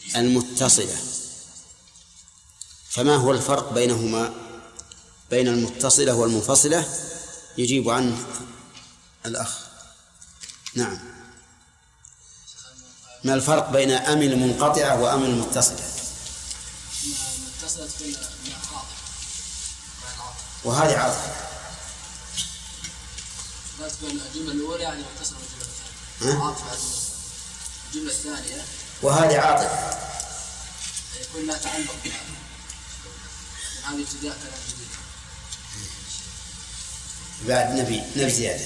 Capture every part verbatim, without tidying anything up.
المتصلة. فما هو الفرق بينهما، بين المتصلة والمنفصلة؟ يجيب عنه الأخ. نعم. ما الفرق بين أم المنقطعة وأم المتصلة؟ المتصلة تكون مع عاطفة، وهذه عاطفة. لا تكون الجملة الأولى يعني متصلة بالجملة الثانية. عاطفة الجملة الثانية. وهذه عاطفة. يكون لا تعلق بها. هذه ابتداء كلام جديد. بعد نبي نبي زيادة.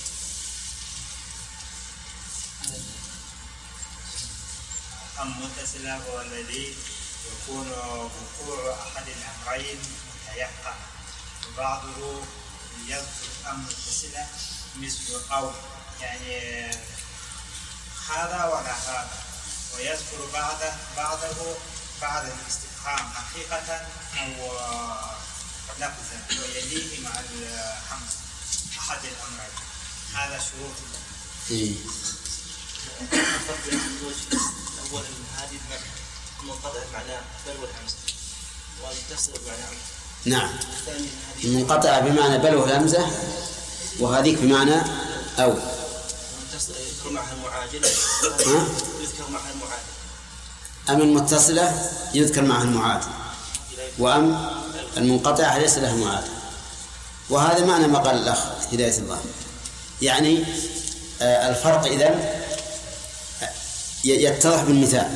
المتصلة هو الذي يكون وقوع أحد الأمرين متيقن، وبعضه يذكر أم متصلة مثل أو، يعني هذا ولا هذا، ويذكر بعضه بعضه بعض الاستفهام حقيقة أو لفظا، ويليه مع الحمد أحد الأمرين. هذا شروط. إيه. الفرق بين الوجه الأول هذه المنقطع معناه بل والهمزة، والمتصل بمعنى أم. نعم. المنقطع بمعنى بل والهمزة، وهذيك بمعنى أو. المتصل يذكر معها المعاجل. يذكر معها المعاجل. أم المتصلة يذكر معها المعاجل، وأم المنقطعة ليس لها معاجل. وهذا معنى ما قال الأخ هداية الله. يعني الفرق إذن يتضح بالمثال.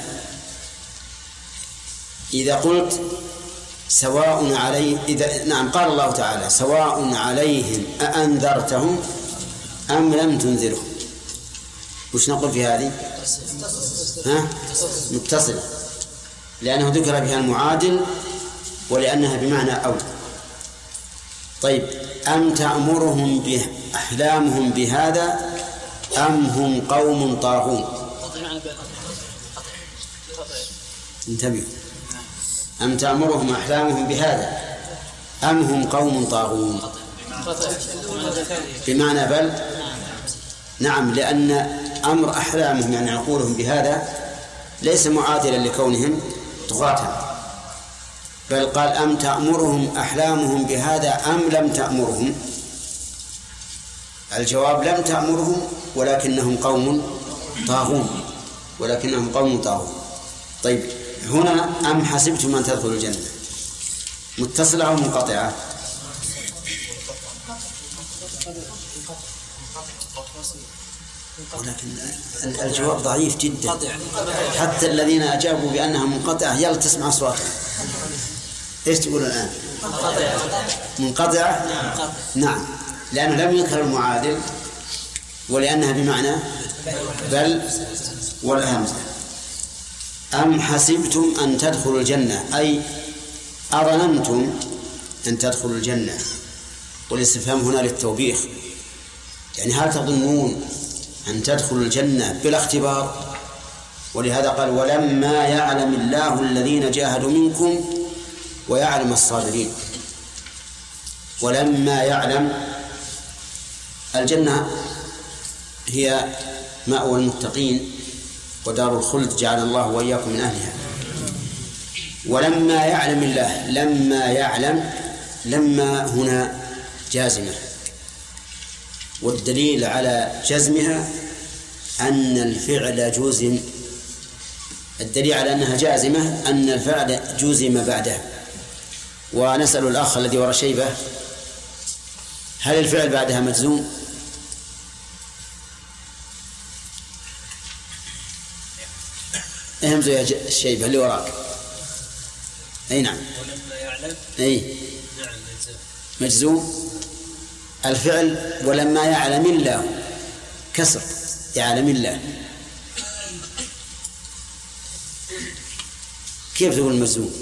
إذا قلت سواء عليه إذا نعم قال الله تعالى سواء عليهم أأنذرتهم أم لم تنذرهم، وش نقول في هذه؟ ها؟ متصلة، لأنه ذكر بها المعادل ولأنها بمعنى أو. طيب، أم تأمرهم بأحلامهم بهذا أم هم قوم طاغون؟ انتبهوا، أم تأمرهم أحلامهم بهذا أم هم قوم طاغون بمعنى بل. نعم، لأن أمر أحلامهم يعني عقولهم بهذا ليس معادلا لكونهم طغاة، بل قال أم تأمرهم أحلامهم بهذا أم لم تأمرهم. الجواب لم تأمرهم ولكنهم قوم طاغون، ولكنهم قوم طاغون. طيب، هنا أم حسبتم أن تدخلوا الجنة متصلة أو منقطعة؟ ولكن الجواب ضعيف جدا، حتى الذين أجابوا بأنها منقطعة يلا تسمع أصواتهم. إيش تقول الآن؟ منقطعة. نعم، لأنه لم يذكر المعادل ولأنها بمعنى بل والهمزة. أم حسبتم أن تدخلوا الجنة أي أظننتم أن تدخلوا الجنة، والاستفهام هنا للتوبيخ، يعني هل تظنون أن تدخلوا الجنة بلا اختبار؟ ولهذا قال ولما يعلم الله الذين جاهدوا منكم ويعلم الصابرين. ولما يعلم الجنة هي مأوى المتقين ودار الخلد، جعل الله وإياكم من أهلها. ولما يعلم الله، لما يعلم، لما هنا جازمة، والدليل على جزمها أن الفعل جزم. الدليل على أنها جازمة أن الفعل جزم بعدها. ونسأل الأخ الذي وراء شيبة، هل الفعل بعدها مجزوم؟ اهمزوا يا الشيبة اللي وراك. أي نعم. ولما يعلم. أي نعم مجزوم. الفعل ولما يعلم الله كسر، يعلم الله، كيف تقول مجزوم؟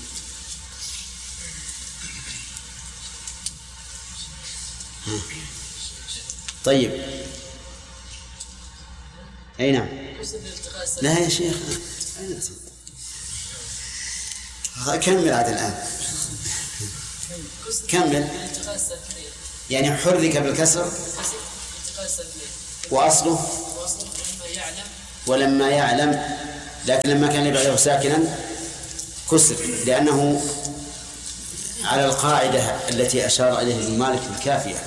طيب، أي نعم. لا يا شيخ، كمل عاد الآن، كمل. يعني حرك بالكسر وأصله ولما يعلم لكن لما كان بعده ساكنا كسر، لأنه على القاعدة التي أشار إليها ابن مالك الكافية: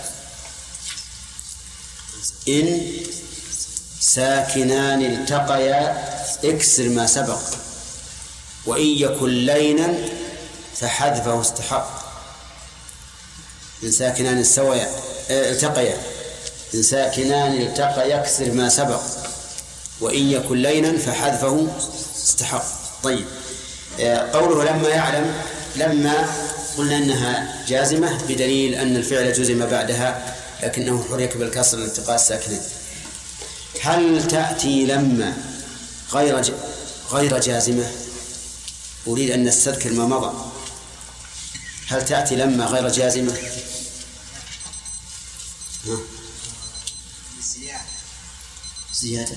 إن ساكنان التقيا اكسر ما سبق، وإن يكن لينا فحذفه استحق. إن ساكنان السويا التقيا إن ساكنان التقيا يكسر ما سبق، وإن يكن لينا فحذفه استحق. طيب، قوله لما يعلم، لما قلنا أنها جازمة بدليل أن الفعل جزم بعدها لكنه حرك بالكسر لالتقاء الساكنين. هل تأتي لما غير ج... غير جازمة؟ أريد أن نستذكر ما مضى. هل تأتي لما غير جازمة؟ ها؟ زيادة زيادة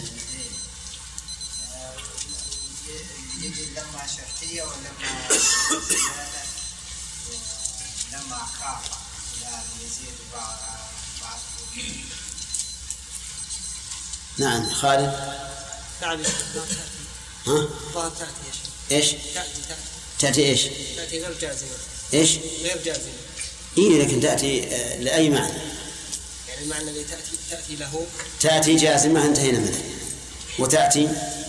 يجي لما شرطية ولما زيادة لما خاف يعني يزيد بعض بعض. نعم. خالد. تعني ها؟ ظاهر تأتي يا شيخ. إيش؟ تأتي تأتي تأتي إيش؟ تأتي غير جازمة. إيش؟ غير جازمة. إيه، لكن تأتي لأي معنى؟ يعني المعنى الذي تأتي تأتي له تأتي جازمة انتهينا منه. وتأتي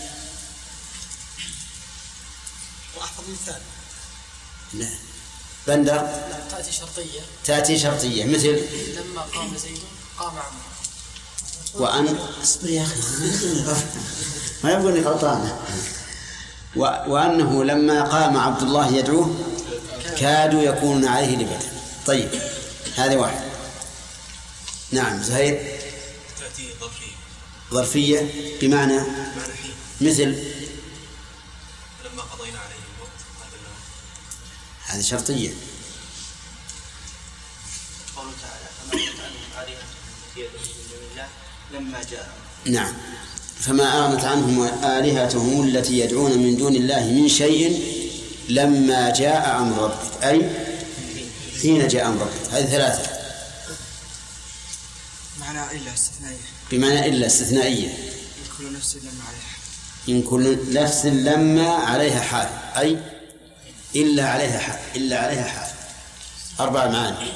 وأحفظ مثال. لا. بندر. تأتي شرطية. تأتي شرطية مثل لما قام زيد قام عمرو. وأن اصبر يا أخي ما يقول لي غلطانة. و... وأنه لما قام عبد الله يدعوه كادوا يكونون عليه لبدا. طيب، هذا واحد. نعم. زهير. تأتي ظرفية. ظرفية بمعنى بمعنى حين. مثل لما قضينا عليه الموت قابلناه. هذه شرطية. قوله تعالى: فما كنت عنهم آلهة يدعون من دون الله لما جاء. نعم. فما أغنت عنهم آلهتهم التي يدعون من دون الله من شيء لما جاء أمر ربك، أي حين جاء أمر ربك. هذه ثلاثة. معنى إلا استثنائية. بمعنى إلا استثنائية. إن كل نفس لما عليها. إن كل نفس لما عليها حال، أي إلا عليها حال. إلا عليها حال. أربع معاني.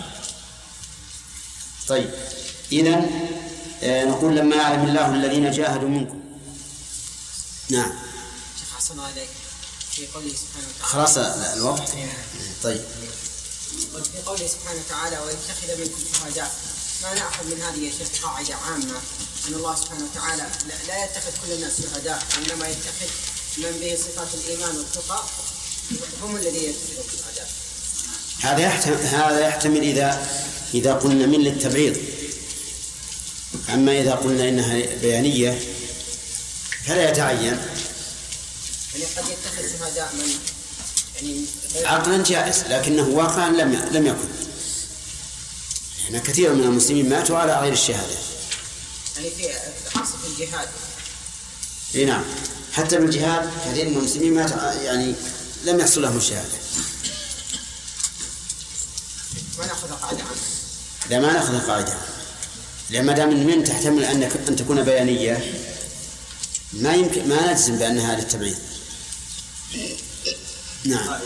طيب، إذن آه نقول لما يعلم الله الذين جاهدوا منكم. نعم. شيخ حسن عليك في قوله سبحانه وتعالى. خلاص الوقت. طيب. في قوله سبحانه وتعالى: ويتخذ منكم شهداء. ما نأخذ من هذه يا شيخ قاعدة عامة أن الله سبحانه وتعالى لا يتخذ كل الناس شهداء، إنما يتخذ من به صفات الإيمان والتقى هم الذين يتخذون الشهداء. هذا يحتمل هذا يحتمل إذا إذا قلنا من للتبعيض. أما إذا قلنا إنها بيانية فلا يتعين. يعني قد يتخذ شهداء من يعني عقلا جائز، لكنه واقعا لم لم يكن. هنا كثير من المسلمين ماتوا على غير الشهادة. يعني في خاصة في الجهاد. اي نعم، حتى بالجهاد كثير من المسلمين ماتوا يعني لم يحصل لهم الشهادة. ما نأخذ قاعدة عنه. لا، ما نأخذ قاعدة، لما دام من تحتمل أنك أن تكون بيانية ما يمكن ما نجزم بأنها للتبعيض. نعم.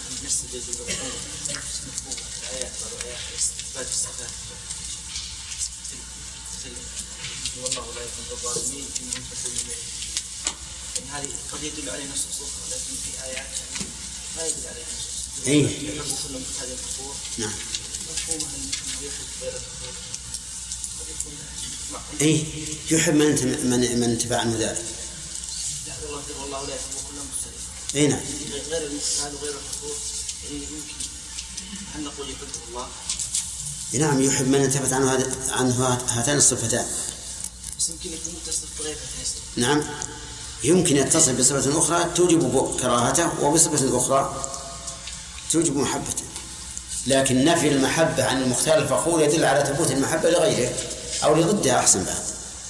والله لا يحب الظالمين إنهم كالظالمين. يعني هذه قد يدل عليه نصوص أخرى، لكن في آيات لا يدل عليها نصوص. إيه. يحب كل مختال الكفور. نعم. مفهومها أنه يحب غير الكفور. قد يكون معقول. إيه، يحب من من من انتفع عنه ذلك. لا والله والله لا يحب كل مختلف. إيه نعم. غير المختال وغير الكفور يعني يمكن هل نقول يحبه الله؟ نعم، يحب من انتفت عنه هذا عنه هاتان الصفتان. بس يمكن يكون متصل بغير هاتين. نعم، يمكن يتصل بصفة أخرى توجب كراهته وبصفة أخرى توجب محبته، لكن نفي المحبة عن المختال الفخور يدل على ثبوت المحبة لغيره أو لضدها أحسن بعد.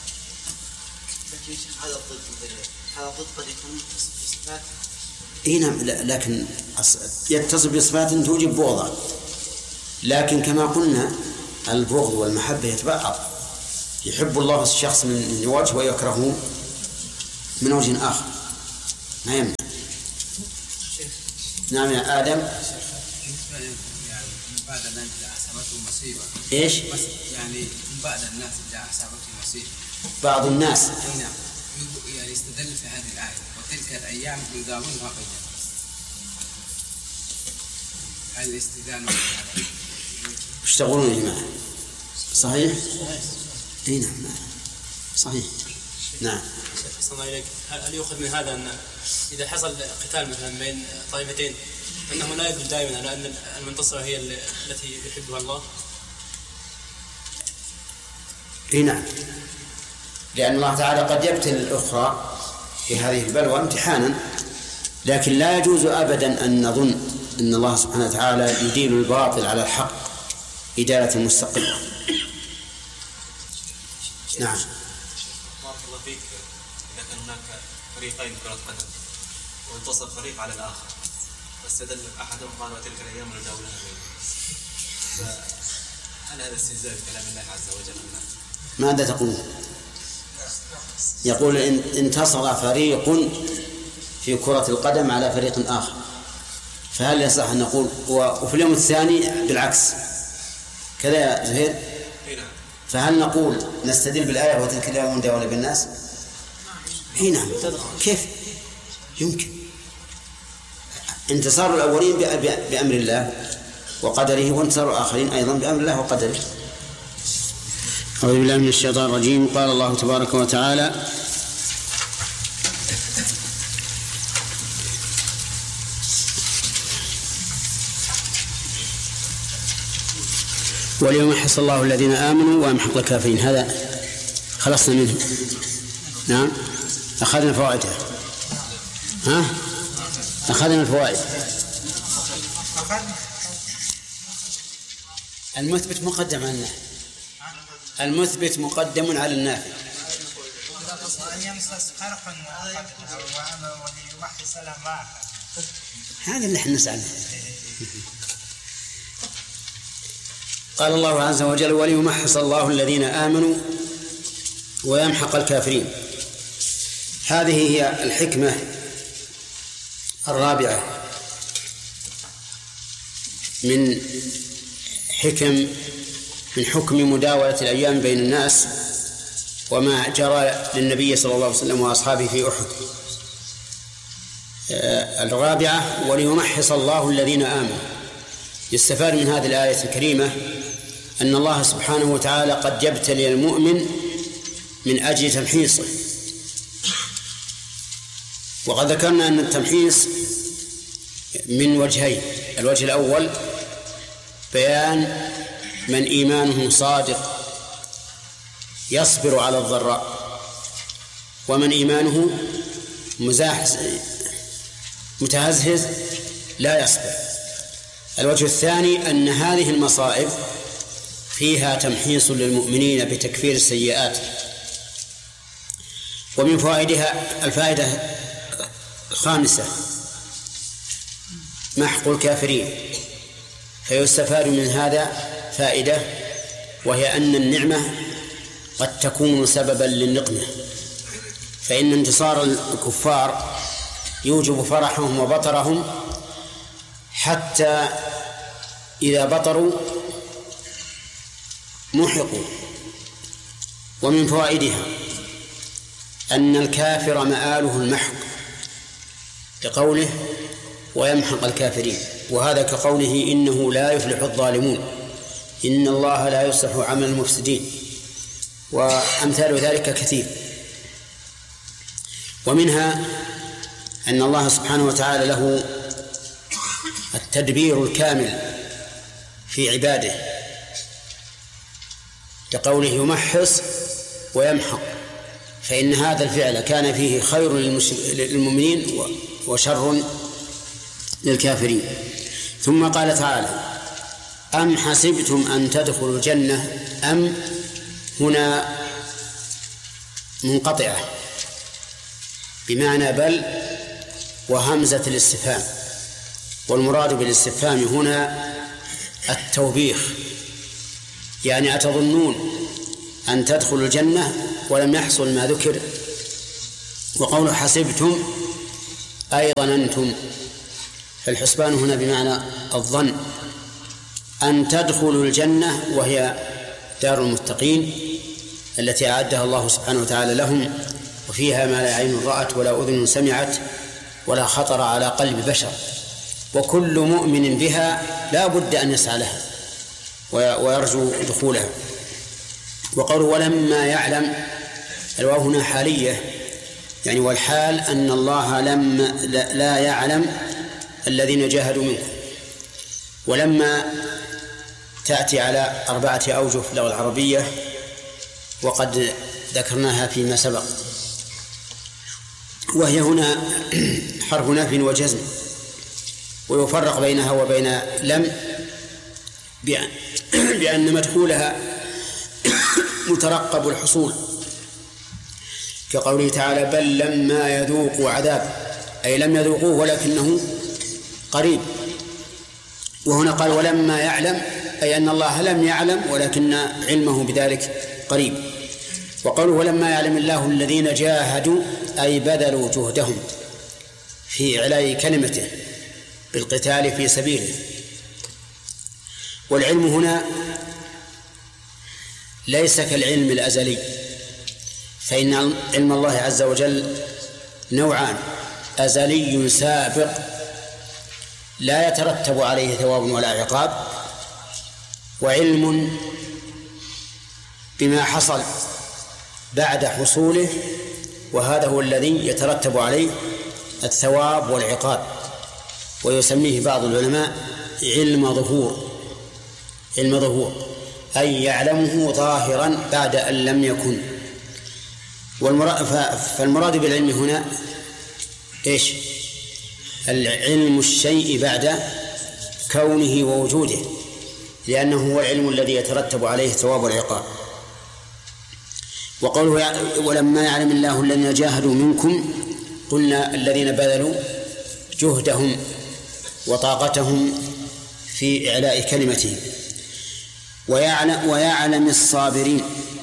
لكن هذا الضد هذا الضد قد يكون متصل بصفات. إيه نعم، لكن يتصل بصفات توجب بغضا، لكن كما قلنا البغض والمحبة يتبعض. يحب الله الشخص من وجه ويكرهه من وجه آخر. ما يمنع. نعم يا آدم. يعني من بعد الناس إذا أصابتهم مصيبة. إيش؟ يعني من بعد الناس إذا أصابتهم مصيبة. بعض الناس. نعم. يعني استدل في هذه الآية وتلك الأيام يداولها بينهم. هل الاستدلال يشتغلون يا جماعة؟ صحيح؟ اي نعم صحيح. نعم. صلى الله عليك، هل يؤخذ من هذا أن إذا حصل قتال مثلا بين طائفتين أنه لا يدل دائما على أن المنتصرة هي التي يحبها الله؟ اي نعم، لأن الله تعالى قد يبتلي الأخرى في هذه البلوى امتحانا، لكن لا يجوز أبدا أن نظن أن الله سبحانه وتعالى يدين الباطل على الحق إدالة مستقلة. نعم. بارك الله فيك. إذا كان هناك فريقين كرة قدم وانتصر فريق على الآخر واستدل أحدهم قال وتلك الأيام نداولها بينهم، هل هذا استهزاء بكلام الله عز وجل؟ ماذا تقول؟ يقول إن انتصر فريق في كرة القدم على فريق آخر، فهل يصح أن نقول وفي اليوم الثاني بالعكس كذا يا زهير؟ فهل نقول نستدل بالآية وتلك الأيام نداولها بالناس؟ اي نعم. كيف يمكن؟ انتصار الأولين بأمر الله وقدره، وانتصار الآخرين أيضا بأمر الله وقدره. أعوذ بالله من الشيطان الرجيم. قال الله تبارك وتعالى: وليمحص الله الذين آمنوا ويمحق الكافرين. هذا خلصنا منه. نعم، أخذنا فوائده. ها؟ أخذنا الفوائد. المثبت مقدم على النافي. المثبت مقدم على النافي. هذا اللي احنا نسأله. قال الله عز وجل: وليمحص الله الذين آمنوا ويمحق الكافرين. هذه هي الحكمة الرابعة من حكم من حكم مداولة الأيام بين الناس، وما جرى للنبي صلى الله عليه وسلم وأصحابه في أحد. الرابعة: وليمحص الله الذين آمنوا. يستفاد من هذه الآية الكريمة أن الله سبحانه وتعالى قد يبتلي المؤمن من أجل تمحيصه. وقد ذكرنا أن التمحيص من وجهين: الوجه الأول بيان من إيمانه صادق يصبر على الضراء، ومن إيمانه مزاحز متهزهز لا يصبر. الوجه الثاني أن هذه المصائب فيها تمحيص للمؤمنين بتكفير السيئات. ومن فوائدها الفائدة الخامسة محق الكافرين. فيستفاد من هذا فائدة، وهي أن النعمة قد تكون سببا للنقمة، فإن انتصار الكفار يوجب فرحهم وبطرهم، حتى إذا بطروا محقوا. ومن فوائدها أن الكافر مآله المحق، لقوله ويمحق الكافرين، وهذا كقوله إنه لا يفلح الظالمون، إن الله لا يصلح عمل المفسدين، وأمثال ذلك كثير. ومنها أن الله سبحانه وتعالى له التدبير الكامل في عباده، لقوله يمحص ويمحق، فإن هذا الفعل كان فيه خير للمؤمنين وشر للكافرين. ثم قال تعالى: أم حسبتم أن تدخلوا الجنة. أم هنا منقطعة بمعنى بل وهمزة الاستفهام، والمراد بالاستفهام هنا التوبيخ، يعني أتظنون أن تدخلوا الجنة ولم يحصل ما ذكر. وقول حسبتم أي ظننتم، فالحسبان هنا بمعنى الظن، أن تدخلوا الجنة وهي دار المتقين التي أعدها الله سبحانه وتعالى لهم، وفيها ما لا عين رأت ولا أذن سمعت ولا خطر على قلب بشر، وكل مؤمن بها لا بد أن يسعى لها ويرجو دخولها. وقالوا ولما يعلم، الواو هنا حالية، يعني والحال أن الله لم لا يعلم الذين جاهدوا منكم. ولما تأتي على أربعة أوجه في اللغة العربية وقد ذكرناها فيما سبق، وهي هنا حرف نفي وجزم، ويفرق بينها وبين لم بأن, بأن مدخولها مترقب الحصول، كقوله تعالى بل لما يذوقوا عذاب، أي لم يذوقوه ولكنه قريب. وهنا قال ولما يعلم، أي أن الله لم يعلم ولكن علمه بذلك قريب. وقالوا ولما يعلم الله الذين جاهدوا، أي بذلوا جهدهم في إعلاء كلمته بالقتال في سبيله. والعلم هنا ليس كالعلم الأزلي، فإن علم الله عز وجل نوعان: أزلي سابق لا يترتب عليه ثواب ولا عقاب، وعلم بما حصل بعد حصوله، وهذا هو الذي يترتب عليه الثواب والعقاب، ويسميه بعض العلماء علم ظهور. علم ظهور أي يعلمه ظاهرا بعد أن لم يكن. فالمراد بالعلم هنا إيش؟ العلم الشيء بعد كونه ووجوده، لأنه هو العلم الذي يترتب عليه الثواب والعقاب. وقوله ولما يعلم الله الذين جاهدوا منكم، قلنا الذين بذلوا جهدهم وطاقتهم في إعلاء كلمته. ويعلم, ويعلم الصابرين،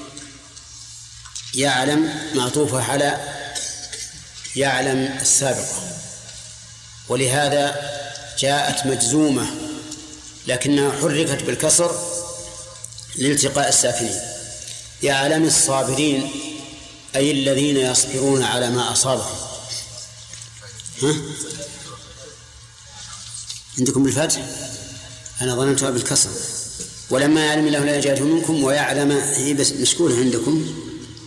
يعلم معطوفة على يعلم السابقة، ولهذا جاءت مجزومة لكنها حركت بالكسر لالتقاء الساكنين. يعلم الصابرين أي الذين يصبرون على ما أصابهم. ها؟ عندكم بالفتح؟ أنا ظننتها بالكسر. ولما يعلم الله لا يجاهد منكم، ويعلم هي بس مشكولة عندكم.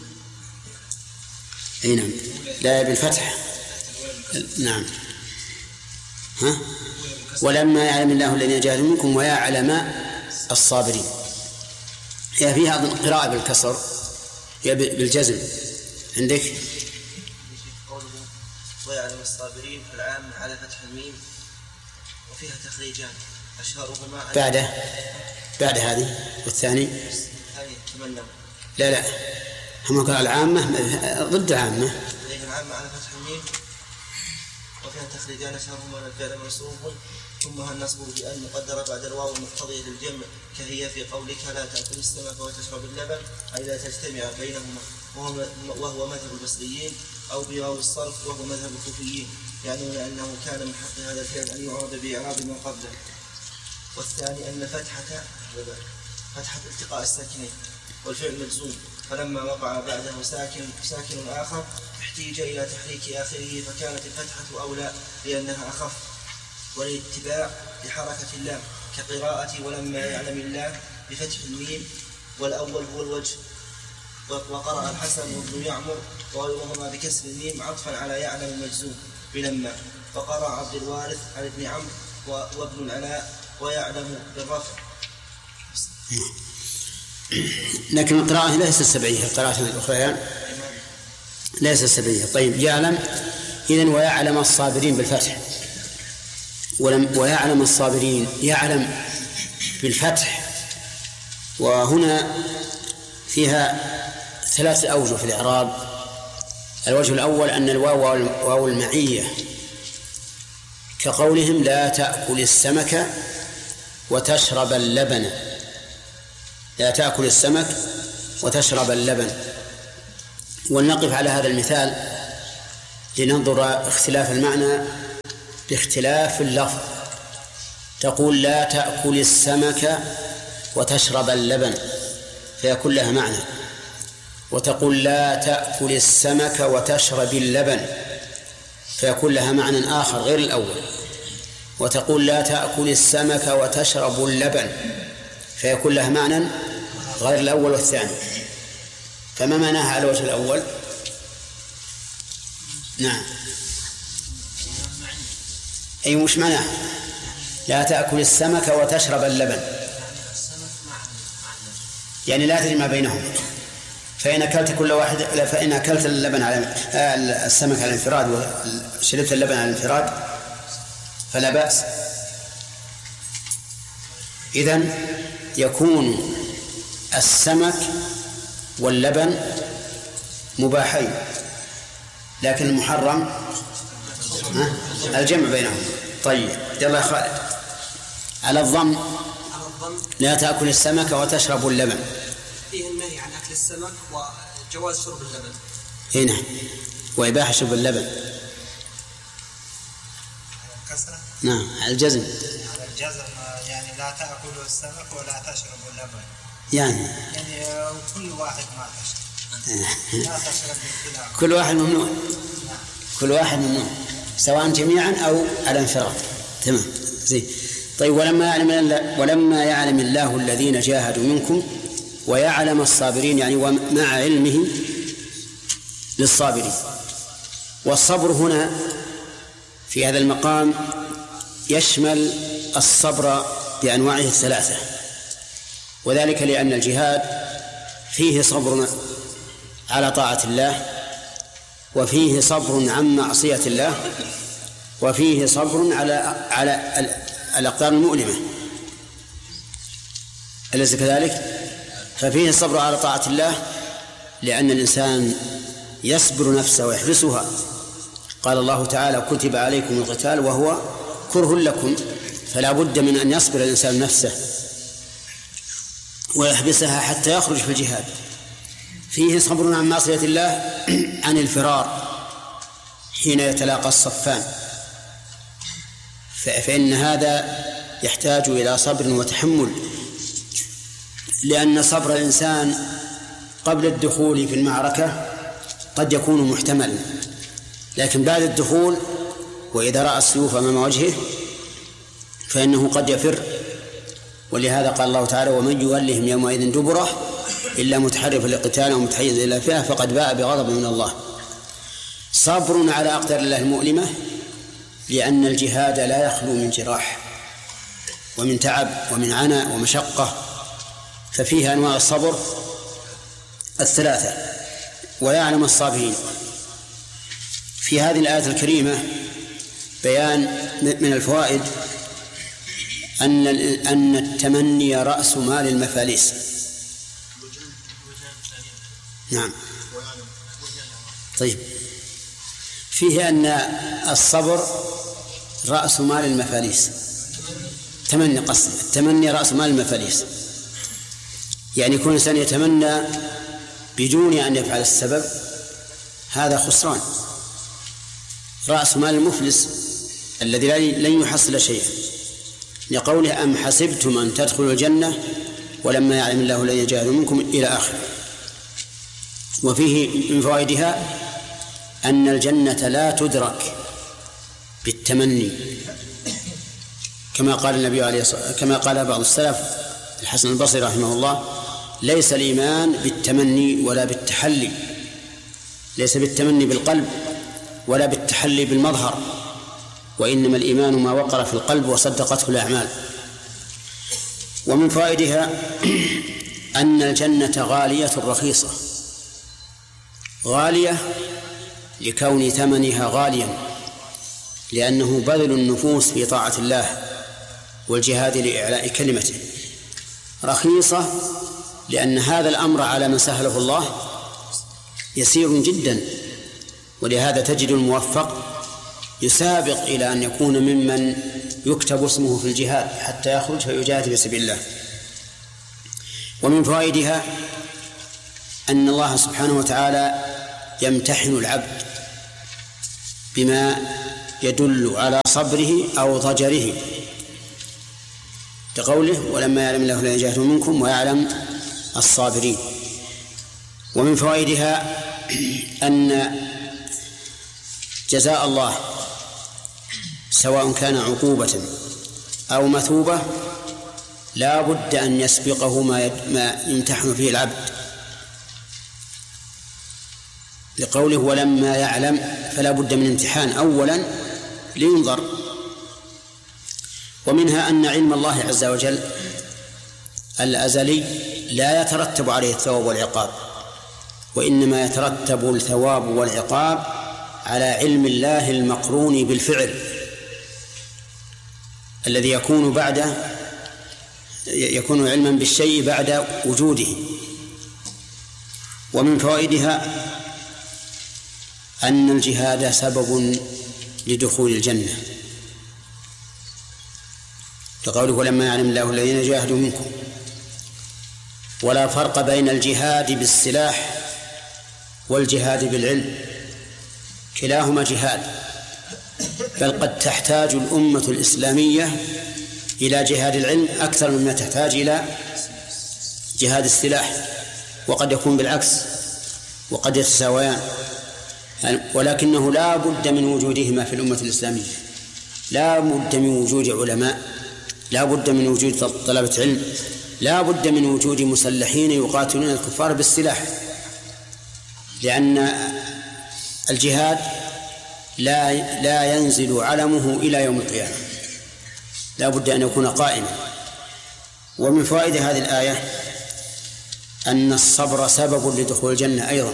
أي نعم، لا بالفتح. نعم. ها؟ ولما يعلم الله الذين يجاهدوا منكم ويعلم الصابرين، هي فيها قراءة بالكسر، هي بالجزم. عندك ويعلم الصابرين العام على فتح الميم، وفيها تخريجان أشهرهما بعده بعد هذه والثاني الثاني تمنوا. لا لا هم قال العامة ضد العامة. العامة على فتح الميم وفيها تخريجان أشهرهما الفعل منصوب ثم النصب بأن مقدرة بعد الواو المقتضية للجمع، كهي في قولك لا تأكل السمك وتشرب اللبن، أي لا تجتمع بينهما، وهو مذهب البصريين، أو بواو الصرف وهو مذهب الكوفيين، يعنون أنه كان من حق هذا الفعل أن يعرض بإعراب ما قبله. والثاني أن فتحة فتحة التقاء الساكنين، والفعل مجزوم، فلما وقع بعده ساكن ساكن آخر احتيج إلى تحريك آخره، فكانت الفتحة أولى لأنها أخف، والاتباع بحركة اللام كقراءة ولما يعلم الله بفتح الميم، والأول هو الوجه. وقرأ الحسن وابن يعمر وغيرهما بكسر الميم عطفا على يعلم المجزوم بلما، فقرأ عبد الوارث عن ابن عمرو وابن العلاء ويعلم بالرفع. لكن القراءة ليست سبعية، القراءة الأخرى ليست سبعية. طيب يعلم إذن ويعلم الصابرين بالفتح، ولم ويعلم الصابرين يعلم بالفتح. وهنا فيها ثلاثة أوجه في الإعراب. الوجه الأول أن الواو واو المعية، كقولهم لا تأكل السمك وتشرب اللبن، لا تأكل السمك وتشرب اللبن. ولنقف على هذا المثال لننظر اختلاف المعنى باختلاف اللفظ. تقول لا تأكل السمك وتشرب اللبن فيكون لها معنى، وتقول لا تأكل السمك وتشرب اللبن فيكون لها معنى آخر غير الأول، وتقول لا تأكل السمك وتشرب اللبن فيكون لها معنى غير الأول والثاني. فما معناها على وجه الأول؟ نعم أي مش معناها لا تأكل السمك وتشرب اللبن، يعني لا تجمع بينهم، فإن أكلت كل واحد فإن أكلت اللبن على السمك على الانفراد وشربت اللبن على الانفراد فلا بأس. إذن يكون السمك واللبن مباحين، لكن المحرم الجمع بينهم. طيب يلا يا خالد. على الضم لا تأكل السمك وتشرب اللبن، فيه النهي عن أكل السمك وجواز شرب اللبن. إيه نعم، وإباحة شرب اللبن. كسرة. نعم على الجزم. على الجزم يعني لا تأكل السمك ولا تشرب اللبن. يعني يعني كل واحد ما تشرب. لا تشرب بالخلاف. كل واحد ممنوع. كل واحد ممنوع سواء جميعا أو على انفراد. تمام زين. طيب ولما يعلم ولما يعلم الله الذين جاهدوا منكم ويعلم الصابرين، يعني ومع علمه للصابرين. والصبر هنا في هذا المقام يشمل الصبر بأنواعه الثلاثة، وذلك لأن الجهاد فيه صبر على طاعة الله، وفيه صبر عن معصية الله، وفيه صبر على على الأقدار المؤلمة، أليس كذلك؟ ففيه الصبر على طاعة الله لأن الإنسان يصبر نفسه ويحبسها. قال الله تعالى كتب عليكم القتال وهو كره لكم، فلا بد من أن يصبر الإنسان نفسه ويحبسها حتى يخرج في الجهاد. فيه صبر عن معصية الله عن الفرار حين يتلاقى الصفان، فإن هذا يحتاج إلى صبر وتحمل، لأن صبر الإنسان قبل الدخول في المعركة قد يكون محتملا، لكن بعد الدخول وإذا رأى السيوف أمام وجهه فإنه قد يفر. ولهذا قال الله تعالى ومن يولهم يومئذ دبره إلا متحرفا لقتال أو متحيزا إلى فئة فقد باء بغضب من الله. صبر على أقدار الله المؤلمة، لأن الجهاد لا يخلو من جراح ومن تعب ومن عناء ومشقة، ففيها أنواع الصبر الثلاثة. ويعلم الصابرين. في هذه الآية الكريمة بيان من الفوائد أن أن التمني رأس مال المفاليس. نعم. طيب فيه أن الصبر رأس مال المفاليس. تمني قصد التمني رأس مال المفاليس، يعني يكون الإنسان يتمنى بدون أن يفعل السبب، هذا خسران. رأس مال المفلس الذي لن يحصل شيئا، لقوله أم حسبتم أن تدخلوا الجنة ولما يعلم الله الذين جاهدوا منكم إلى آخره. وفيه من فوائدها أن الجنة لا تدرك بالتمني، كما قال النبي عليه الصلاة كما قال بعض السلف الحسن البصري رحمه الله ليس الإيمان بالتمني ولا بالتحلي، ليس بالتمني بالقلب ولا بالتحلي بالمظهر، وإنما الإيمان ما وقر في القلب وصدقته الأعمال. ومن فوائدها أن الجنة غالية رخيصة، غالية لكون ثمنها غاليا، لأنه بذل النفوس في طاعة الله والجهاد لإعلاء كلمته. رخيصة لأن هذا الأمر على من سهله الله يسير جدا، ولهذا تجد الموفق يسابق إلى أن يكون ممن يكتب اسمه في الجهاد حتى يخرج فيجاهد في سبيل الله. ومن فوائدها أن الله سبحانه وتعالى يمتحن العبد بما يدل على صبره أو ضجره، كقوله ولما يعلم الله الذين جاهدوا منكم ويعلم الصابرين. ومن فوائدها أن جزاء الله سواء كان عقوبة أو مثوبة لا بد أن يسبقه ما يمتحن فيه العبد، لقوله ولما يعلم، فلا بد من امتحان أولا لينظر. ومنها أن علم الله عز وجل الأزلي لا يترتب عليه الثواب والعقاب، وإنما يترتب الثواب والعقاب على علم الله المقرون بالفعل الذي يكون بعد يكون علما بالشيء بعد وجوده. ومن فوائدها أن الجهاد سبب لدخول الجنة، كقوله ولما يعلم الله الذين جاهدوا منكم. ولا فرق بين الجهاد بالسلاح والجهاد بالعلم، كلاهما جهاد، بل قد تحتاج الأمة الإسلامية إلى جهاد العلم أكثر مما تحتاج إلى جهاد السلاح، وقد يكون بالعكس وقد يتساويان، ولكنه لا بد من وجودهما في الأمة الإسلامية. لا بد من وجود علماء، لا بد من وجود طلبة علم، لا بد من وجود مسلحين يقاتلون الكفار بالسلاح، لأن الجهاد لا لا ينزل علمه إلى يوم القيامة، لا بد أن يكون قائما. ومن فوائد هذه الآية أن الصبر سبب لدخول الجنة أيضا،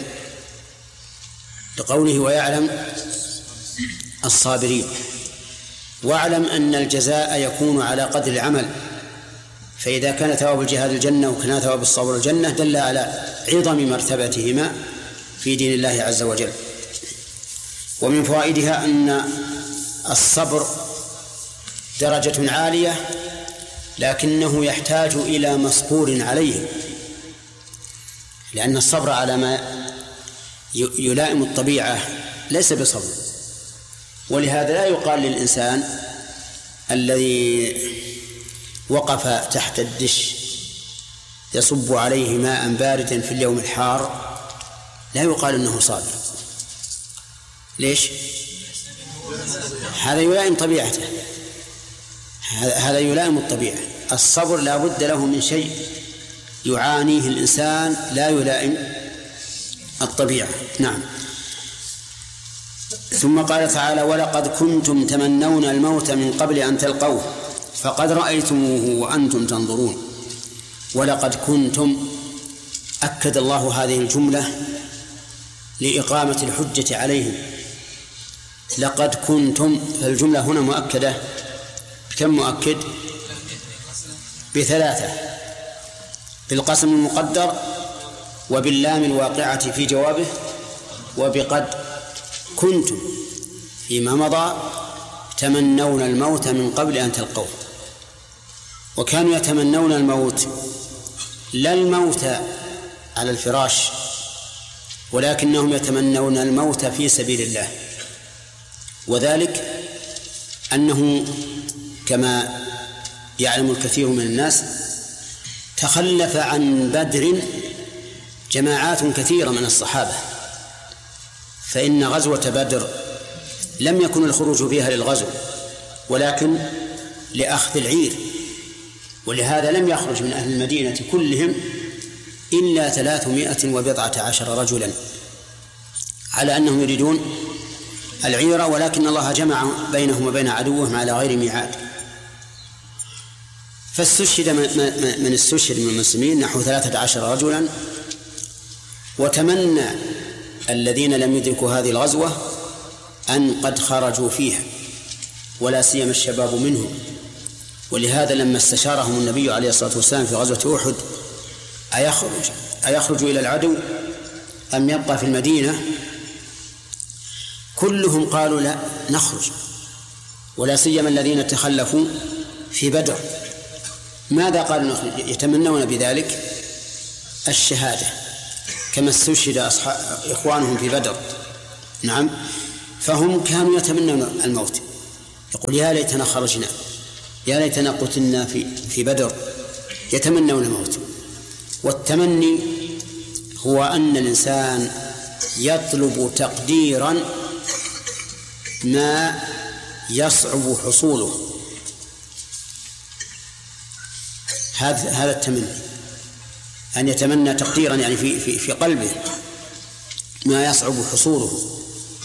لقوله ويعلم الصابرين. واعلم أن الجزاء يكون على قدر العمل، فإذا كان ثواب الجهاد الجنة وكان ثواب الصبر الجنة دل على عظم مرتبتهما في دين الله عز وجل. ومن فوائدها أن الصبر درجة عالية، لكنه يحتاج إلى مصبور عليه، لأن الصبر على ما يلائم الطبيعة ليس بصبر. ولهذا لا يقال للإنسان الذي وقف تحت الدش يصب عليه ماء باردا في اليوم الحار لا يقال إنه صابر. ليش؟ هذا يلائم طبيعته، هذا يلائم الطبيعة. الصبر لا بد له من شيء يعانيه الإنسان لا يلائم الطبيعة. نعم. ثم قال تعالى ولقد كنتم تمنون الموت من قبل أن تلقوه فقد رأيتموه وأنتم تنظرون. ولقد كنتم، أكد الله هذه الجملة لإقامة الحجة عليهم. لقد كنتم، فالجملة هنا مؤكدة كم مؤكد؟ بثلاثة، بالقسم المقدر وباللام الواقعة في جوابه وبقد. كنتم فيما مضى تمنون الموت من قبل أن تلقوه، وكانوا يتمنون الموت لا الموت على الفراش، ولكنهم يتمنون الموت في سبيل الله. وذلك أنه كما يعلم الكثير من الناس تخلف عن بدر جماعات كثيرة من الصحابة، فإن غزوة بدر لم يكن الخروج فيها للغزو ولكن لأخذ العير، ولهذا لم يخرج من أهل المدينة كلهم إلا ثلاثمائة وبضعة عشر رجلا على أنهم يريدون العير، ولكن الله جمع بينهم وبين عدوهم على غير ميعاد. فاستشهد من استشهد من المسلمين نحو ثلاثة عشر رجلا. وتمنى الذين لم يدركوا هذه الغزوة أن قد خرجوا فيها، ولا سيما الشباب منهم. ولهذا لما استشارهم النبي عليه الصلاة والسلام في غزوة أحد أيخرج أيخرج إلى العدو أم يبقى في المدينة، كلهم قالوا لا نخرج، ولا سيما الذين تخلفوا في بدر. ماذا قالوا نخرج؟ يتمنون بذلك الشهادة كما استشهد أصحاب إخوانهم في بدر. نعم. فهم كانوا يتمنون الموت، يقول يا ليتنا خرجنا، يا ليتنا قتلنا في في بدر، يتمنون الموت. والتمني هو أن الإنسان يطلب تقديرا ما يصعب حصوله، هذا هذا التمني، أن يتمنى تقديرا يعني في في في قلبه ما يصعب حصوله،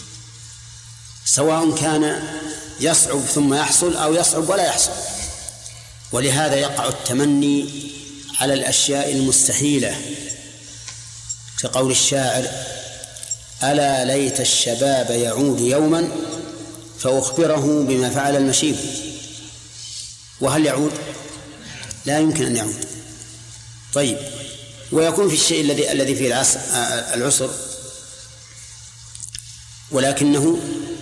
سواء كان يصعب ثم يحصل أو يصعب ولا يحصل. ولهذا يقع التمني على الأشياء المستحيلة، كقول الشاعر: ألا ليت الشباب يعود يوما فأخبره بما فعل المشيب. وهل يعود؟ لا يمكن أن يعود. طيب، ويكون في الشيء الذي الذي فيه العسر ولكنه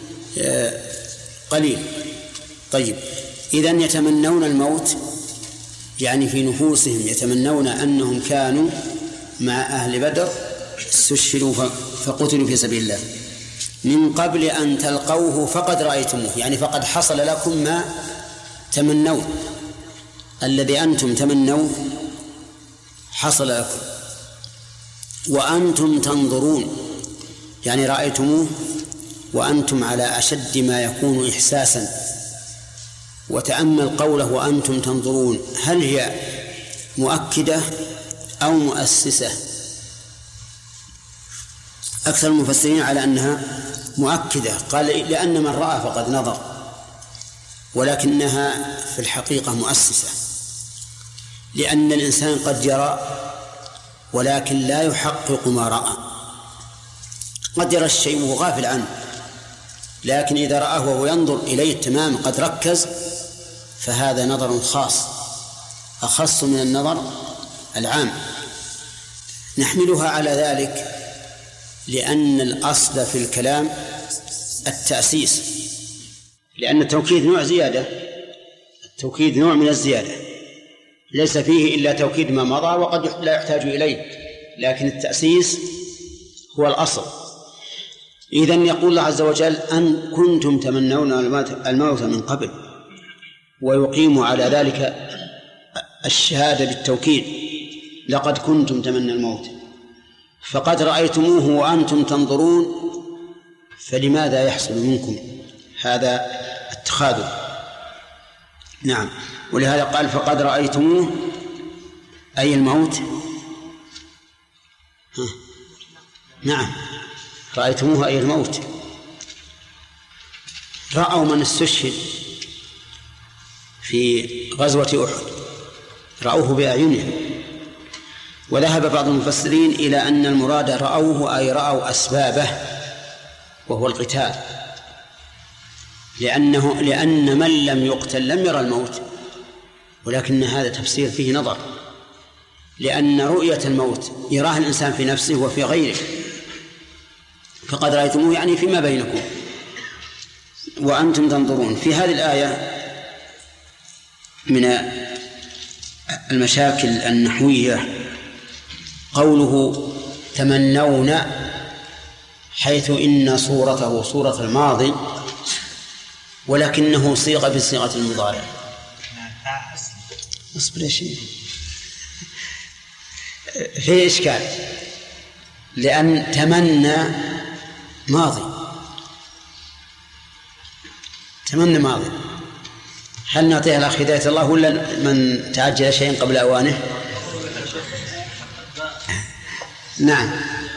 قليل. طيب، إذن يتمنون الموت، يعني في نفوسهم يتمنون أنهم كانوا مع أهل بدر استشهدوا فقتلوا في سبيل الله من قبل أن تلقوه فقد رأيتموه، يعني فقد حصل لكم ما تمنون، الذي أنتم تمنوا حصل لكم وأنتم تنظرون، يعني رأيتموه وأنتم على أشد ما يكون إحساسا. وتأمل قوله وأنتم تنظرون، هل هي مؤكدة أو مؤسسة؟ أكثر المفسرين على أنها مؤكدة، قال لأن من رأى فقد نظر، ولكنها في الحقيقة مؤسسة، لأن الإنسان قد يرى ولكن لا يحقق ما رأى، قد يرى الشيء وهو غافل عنه، لكن إذا رآه وهو ينظر إليه تمام قد ركز، فهذا نظر خاص أخص من النظر العام. نحملها على ذلك لأن الأصل في الكلام التأسيس، لأن التوكيد نوع زيادة، التوكيد نوع من الزيادة ليس فيه إلا توكيد ما مضى وقد لا يحتاج إليه، لكن التأسيس هو الأصل. إذن يقول الله عز وجل أن كنتم تمنون الموت من قبل، ويقيم على ذلك الشهادة بالتوكيد، لقد كنتم تمنى الموت فقد رأيتموه وأنتم تنظرون، فلماذا يحصل منكم هذا التخاذل؟ نعم، ولهذا قال فقد رأيتموه أي الموت. ها. نعم، رأيتموه أي الموت، رأوا من استشهد في غزوة أحد، رأوه بأعينهم. وذهب بعض المفسرين إلى أن المراد رأوه أي رأوا أسبابه وهو القتال، لأنه لأن من لم يقتل لم يرى الموت، ولكن هذا تفسير فيه نظر، لأن رؤية الموت يراها الإنسان في نفسه وفي غيره، فقد رأيتموه يعني فيما بينكم وأنتم تنظرون. في هذه الآية من المشاكل النحوية قوله تمنون، حيث إن صورته صورة الماضي ولكنه صيغ بصيغة المضارع. اصبر يا شيخ، فيه إشكال، لأن تمنى ماضي، تمنى ماضي، هل نعطيها الأخ هداية الله ولا من تعجل شيئا قبل أوانه؟ نعم،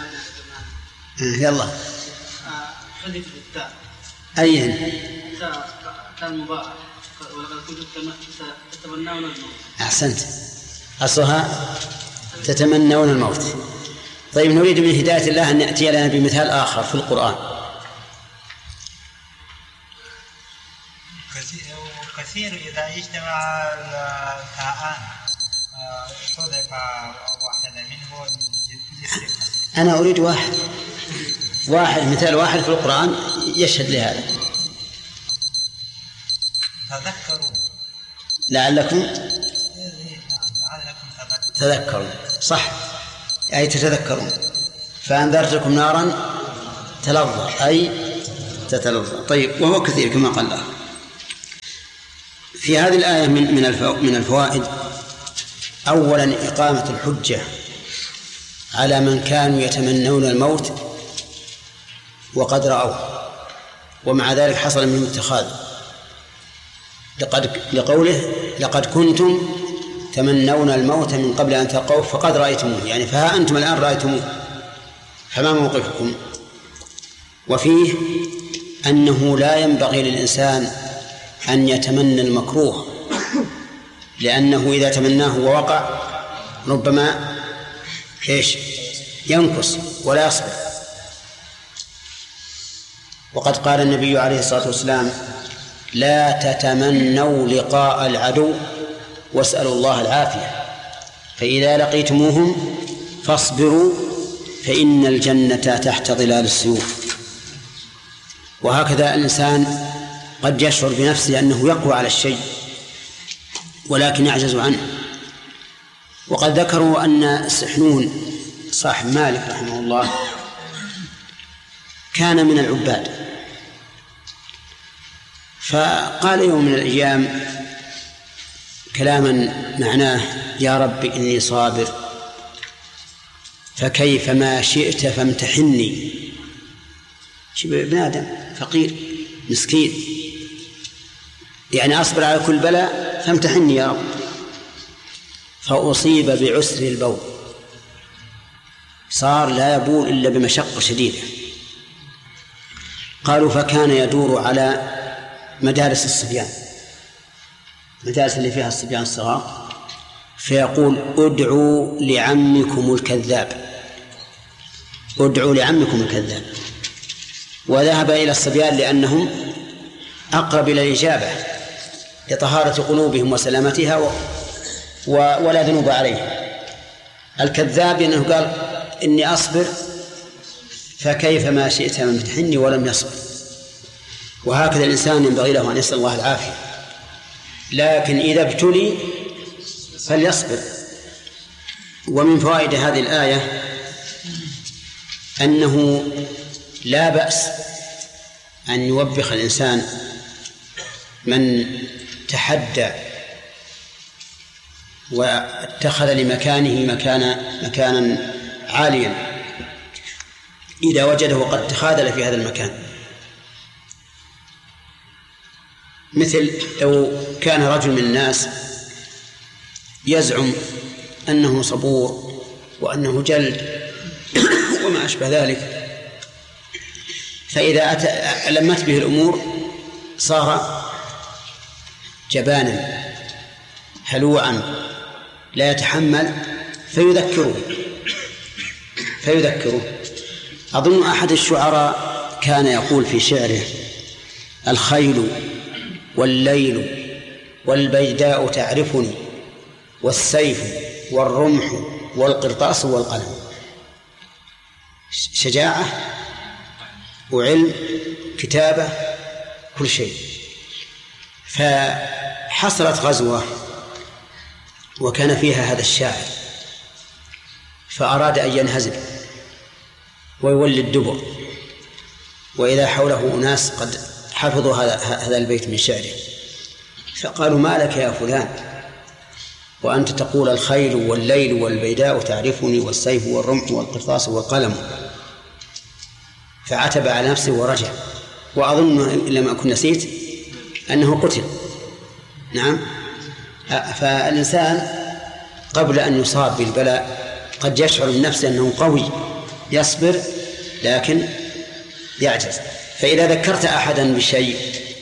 يلا. حذف التاء أين؟ تاء المضارع، ولقد كنتم تتمنون الموت. أحسنت، أصلها تتمنون الموت. طيب، نريد من هداية الله أن يأتي لنا بمثال آخر في القرآن. كثير إذا اجتمع التاءان حذف واحدة منه. أنا أريد واحد واحد مثال واحد في القرآن يشهد لهذا. تذكروا لعلكم تذكرون، صح، أي تتذكرون. فأنذرتكم نارا تلظى أي تتلظى. طيب، وهو كثير كما قال الله. في هذه الآية من من الفوائد: أولا إقامة الحجة على من كانوا يتمنون الموت وقد رأوه ومع ذلك حصل منهم اتخاذ، لقد لقوله لقد كنتم تمنون الموت من قبل أن تلقوه فقد رأيتموه، يعني فها أنتم الآن رأيتموه، فما موقفكم؟ وفيه أنه لا ينبغي للإنسان أن يتمنى المكروه، لأنه إذا تمناه ووقع ربما إيش ينقص ولا يصبر. وقد قال النبي عليه الصلاة والسلام: لا تتمنوا لقاء العدو واسألوا الله العافية، فإذا لقيتموهم فاصبروا فإن الجنة تحت ظلال السيوف. وهكذا الإنسان قد يشعر بنفسه أنه يقوى على الشيء ولكن يعجز عنه. وقد ذكروا أن السحنون صاحب مالك رحمه الله كان من العباد، فقال يوم من الأيام كلاما معناه: يا رب إني صابر فكيف ما شئت فامتحني. شبه ابن آدم فقير مسكين، يعني أصبر على كل بلاء فامتحني يا رب. فأصيب بعسر البول، صار لا يبول إلا بمشقة شديدة. قالوا فكان يدور على مدارس الصبيان، مدارس اللي فيها الصبيان الصغار، فيقول: ادعوا لعمكم الكذاب، ادعوا لعمكم الكذاب. وذهب إلى الصبيان لأنهم أقرب إلى الإجابة لطهارة قلوبهم وسلامتها و... و... ولا ذنوب عليهم. الكذاب لأنه قال: إني أصبر فكيف ما شئت من امتحني ولم يصبر. وهكذا الإنسان ينبغي له أن يسأل الله العافية، لكن إذا ابتلي فليصبر. ومن فوائد هذه الآية أنه لا بأس أن يوبخ الإنسان من تحدى واتخذ لمكانه مكانا مكانا عاليا إذا وجده قد تخاذل في هذا المكان. مثل لو كان رجل من الناس يزعم أنه صبور وأنه جلد وما أشبه ذلك، فإذا أتى لمت به الأمور صار جبانا هلوعا لا يتحمل، فيذكره فيذكره أظن أحد الشعراء كان يقول في شعره: الخيل والليل والبيداء تعرفني والسيف والرمح والقرطاس والقلم. شجاعة وعلم كتابة كل شيء. فحصلت غزوة وكان فيها هذا الشاعر، فأراد أن ينهزم ويولي الدبر، وإذا حوله أناس قد حفظوا هذا هذا البيت من شعره، فقالوا: ما لك يا فلان وأنت تقول الخيل والليل والبيداء تعرفني والسيف والرمح والقرطاس والقلم؟ فعتب على نفسه ورجع، وأظن إن لم أكن نسيت أنه قتل. نعم. فالإنسان قبل أن يصاب بالبلاء قد يشعر من نفسه أنه قوي يصبر لكن يعجز. فإذا ذكرت أحدا بشيء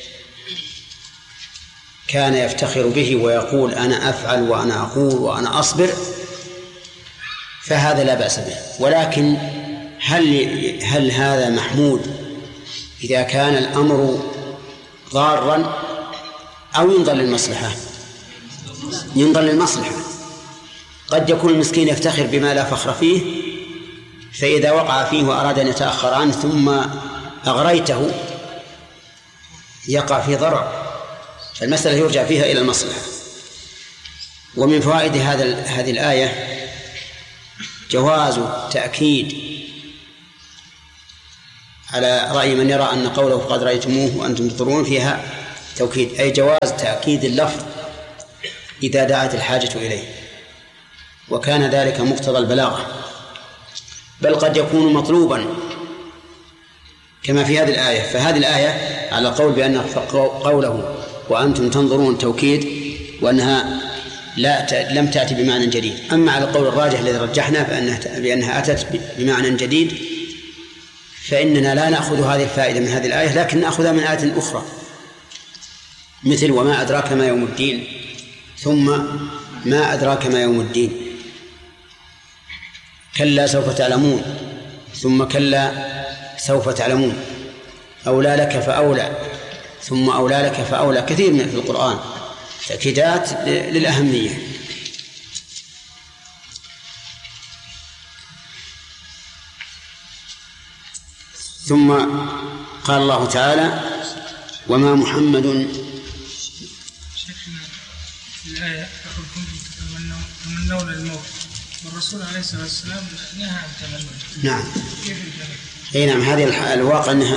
كان يفتخر به ويقول: أنا أفعل وأنا أقول وأنا أصبر، فهذا لا بأس به. ولكن هل هل هذا محمود إذا كان الأمر ضارا أو ينظر للمصلحة؟ ينظر للمصلحة. قد يكون المسكين يفتخر بما لا فخر فيه، فإذا وقع فيه وأراد أن يتأخر عنه ثم أغريته يقع في ضرر، فالمسألة يرجع فيها إلى المصلحة. ومن فوائد هذا هذه الآية جواز تأكيد على رأي من يرى أن قوله قد رأيتموه وأنتم تنظرون فيها توكيد، أي جواز تأكيد اللفظ إذا دعت الحاجة إليه، وكان ذلك مقتضى البلاغة، بل قد يكون مطلوبا كما في هذه الآية. فهذه الآية على القول بأن قوله وأنتم تنظرون توكيد وأنها لا لم تأتي بمعنى جديد. أما على القول الراجح الذي رجحنا بأنها, بأنها أتت بمعنى جديد، فإننا لا نأخذ هذه الفائدة من هذه الآية، لكن نأخذها من آية أخرى، مثل وما أدراك ما يوم الدين، ثم ما أدراك ما يوم الدين، كلا سوف تعلمون، ثم كلا سوف تعلمون، أولى لك فأولى، ثم أولى لك فأولى. كثير من في القرآن تأكيدات للأهمية. ثم قال الله تعالى وما محمد. شيخنا في الآية أقول كنتم تمنون الموت والرسول عليه الصلاة والسلام نهى عن تمنى. نعم. أي نعم. هذه الواقع أنها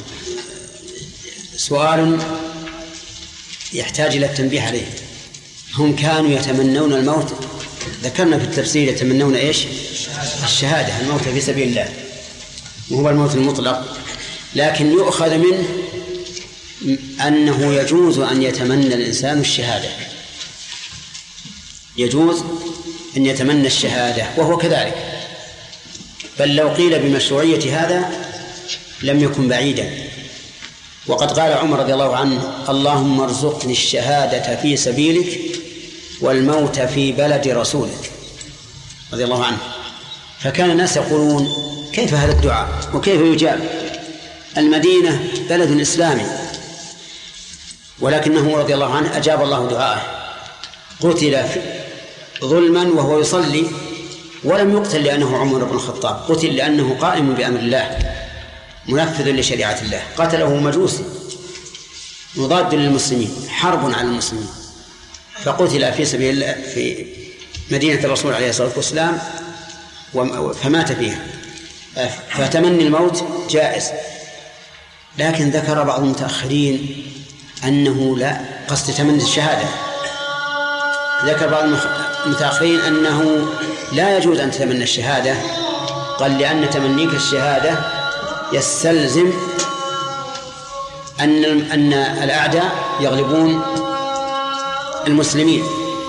سؤال يحتاج إلى التنبيه عليه. هم كانوا يتمنون الموت، ذكرنا في التفسير يتمنون إيش؟ الشهادة، الموت في سبيل الله، وهو الموت المطلق، لكن يؤخذ منه أنه يجوز أن يتمنى الإنسان الشهادة، يجوز أن يتمنى الشهادة وهو كذلك، بل لو قيل بمشروعية هذا لم يكن بعيدا. وقد قال عمر رضي الله عنه اللهم ارزقني الشهادة في سبيلك والموت في بلد رسولك رضي الله عنه. فكان الناس يقولون كيف هذا الدعاء وكيف يجاب؟ المدينة بلد إسلامي، ولكنه رضي الله عنه أجاب الله دعاءه، قتل ظلما وهو يصلي، ولم يقتل لأنه عمر بن الخطاب، قتل لأنه قائم بأمر الله منفذ لشريعة الله، قتله مجوسي مضاد للمسلمين، حرب على المسلمين، فقتل في سبيل الله في مدينة الرسول عليه الصلاة والسلام فمات فيها. فتمني الموت جائز، لكن ذكر بعض المتأخرين أنه لا قصد تمني الشهادة، ذكر بعض المتأخرين أنه لا يجوز أن تتمنى الشهادة، قال لأن تمنيك الشهادة يستلزم أن أن الأعداء يغلبون المسلمين.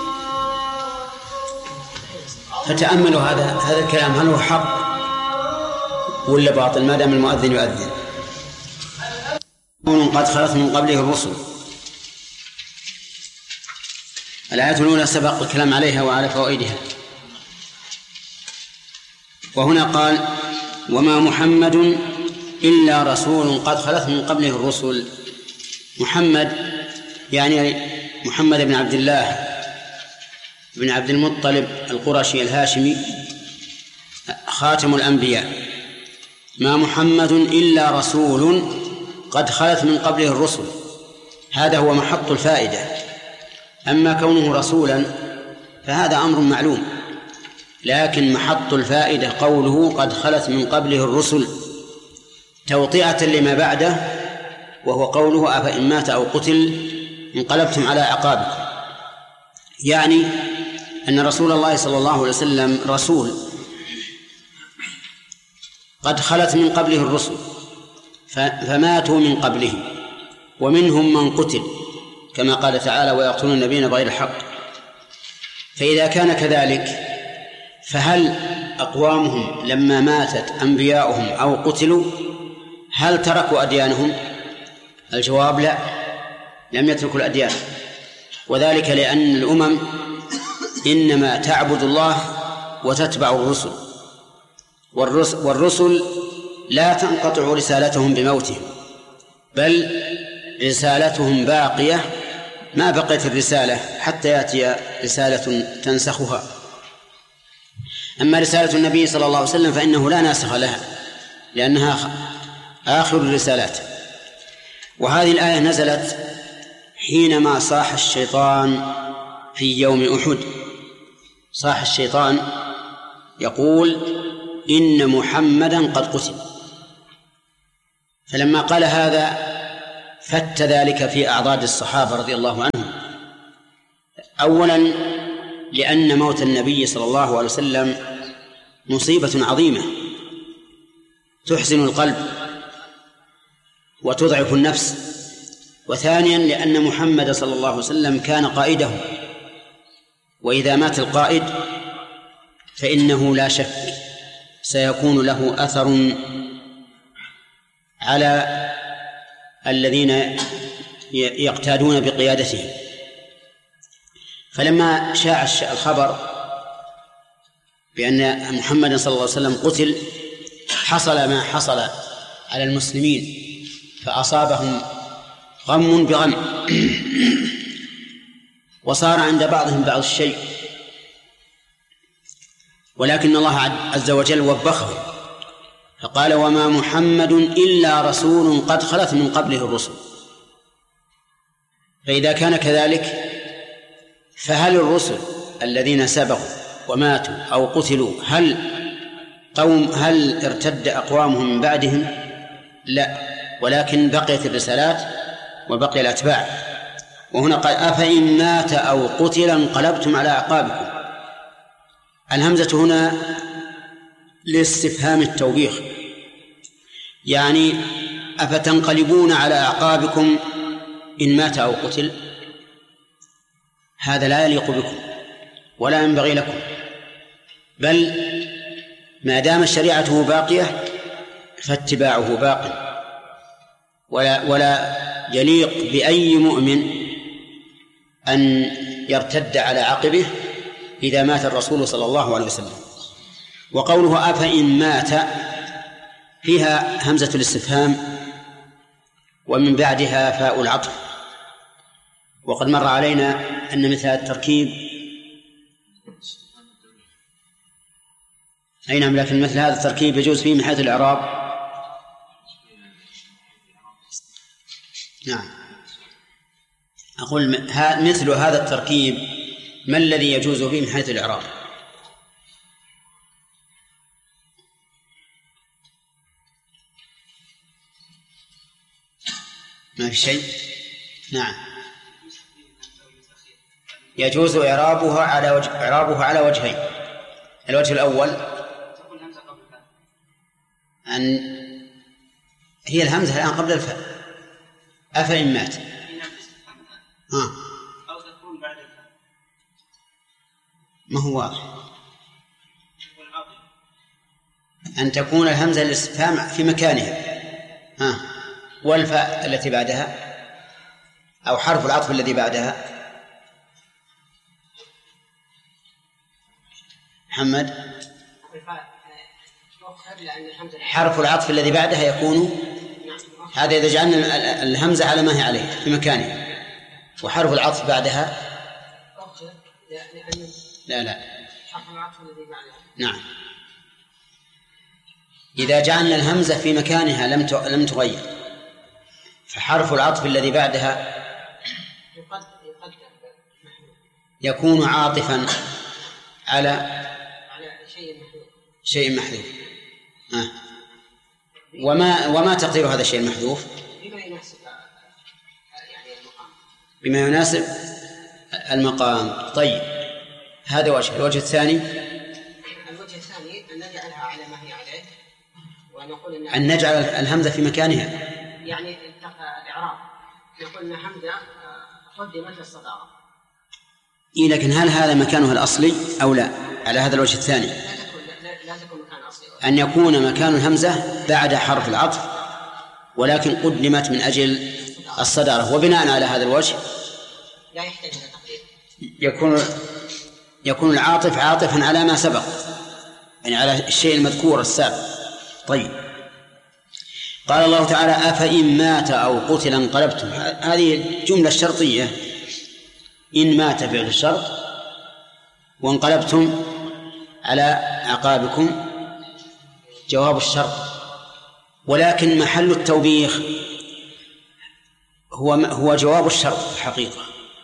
فتأملوا هذا هذا الكلام، هل هو حق ولا باطل ما دام المؤذن يؤذن؟ قد خلت من قبله الرسل. الآية الأولى سبق الكلام عليها وعلى فوائدها، وهنا قال وما محمد إلا رسول قد خلت من قبله الرسل. محمد يعني محمد بن عبد الله بن عبد المطلب القرشي الهاشمي خاتم الأنبياء. ما محمد إلا رسول قد خلت من قبله الرسل، هذا هو محط الفائدة. أما كونه رسولا فهذا أمر معلوم، لكن محط الفائدة قوله قد خلت من قبله الرسل توطئة لما بعده، وهو قوله أفإن مات أو قتل انقلبتم على أعقابكم، يعني أن رسول الله صلى الله عليه وسلم رسول قد خلت من قبله الرسل فماتوا من قبله، ومنهم من قتل كما قال تعالى ويقتلون النبيين بغير الحق. فإذا كان كذلك فهل أقوامهم لما ماتت أنبياؤهم أو قتلوا هل تركوا أديانهم؟ الجواب لا، لم يتركوا الأديان، وذلك لأن الأمم إنما تعبد الله وتتبع الرسل، والرسل, والرسل لا تنقطع رسالتهم بموتهم، بل رسالتهم باقية ما بقيت الرسالة حتى يأتي رسالة تنسخها. أما رسالة النبي صلى الله عليه وسلم فإنه لا ناسخ لها لأنها آخر الرسالات. وهذه الآية نزلت حينما صاح الشيطان في يوم أحد، صاح الشيطان يقول إن محمدا قد قتل، فلما قال هذا فت ذلك في أعضاد الصحابة رضي الله عنهم. أولا لأن موت النبي صلى الله عليه وسلم مصيبة عظيمة تحزن القلب وتضعف النفس. وثانيا لأن محمد صلى الله عليه وسلم كان قائده، وإذا مات القائد فإنه لا شك سيكون له أثر على الذين يقتادون بقيادته. فلما شاع الخبر بأن محمد صلى الله عليه وسلم قتل حصل ما حصل على المسلمين، فأصابهم غم بغم، وصار عند بعضهم بعض الشيء، ولكن الله عز وجل وبخه فقال: وما محمد إلا رسول قد خلت من قبله الرسل. فإذا كان كذلك فهل الرسل الذين سبقوا وماتوا أو قتلوا هل قوم هل ارتد أقوامهم من بعدهم؟ لا، ولكن بقيت الرسالات وبقي الأتباع. وهنا قال: أفإن مات أو قتل انقلبتم على أعقابكم. الهمزة هنا لاستفهام التوبيخ، يعني أفتنقلبون على أعقابكم إن مات أو قتل؟ هذا لا يليق بكم ولا ينبغي لكم، بل ما دام شريعته باقية فاتباعه باق، ولا, ولا يليق بأي مؤمن أن يرتد على عقبه إذا مات الرسول صلى الله عليه وسلم. وقوله أفإن مات فيها همزة الاستفهام ومن بعدها فاء العطف، وقد مر علينا أن مثل التركيب أي نعم، لكن مثل هذا التركيب يجوز فيه من حيث الإعراب. نعم، أقول مثل هذا التركيب ما الذي يجوز فيه من حيث الإعراب؟ ما في شيء. نعم، يجوز إعرابها على وجه إعرابها على وجهين. الوجه الأول أن هي الهمزة الآن قبل الفاء، أفإن مات ها أو تكون بعد الفاء، ما هو واضح أن تكون الهمزة الاستفهام في مكانها ها، والفاء التي بعدها أو حرف العطف الذي بعدها. محمد، حرف العطف الذي بعدها يكون هذا إذا جعلنا الهمزة على ما هي عليه في مكانها، وحرف العطف بعدها لا لا نعم، إذا جعلنا الهمزة في مكانها لم لم تغير، فحرف العطف الذي بعدها يكون عاطفا على شيء محذوف. آه. وما وما تقدير هذا الشيء المحذوف؟ بما يناسب يعني المقام، بما يناسب المقام. طيب، هذا وجه. الوجه الثاني الوجه الثاني أن نجعلها على ما هي عليه، ونقول إن أن نجعل الهمزة في مكانها، يعني الإعراب نقول إن همزة قدمت الصدارة. إيه، لكن هل هذا مكانها الأصلي أو لا؟ على هذا الوجه الثاني لا تكون لا تكون مكان أصلي، أن يكون مكان الهمزة بعد حرف العطف ولكن قدمت من أجل الصدارة. وبناء على هذا الوجه لا يحتاج إلى تقدير، يكون يكون العاطف عاطفا على ما سبق، يعني على الشيء المذكور السابق. طيب، قال الله تعالى: أفإن مات أو قتل انقلبتم. هذه جملة شرطية، إن مات فعل الشرط، وانقلبتم على أعقابكم جواب الشرط. ولكن محل التوبيخ هو هو جواب الشرط في الحقيقة،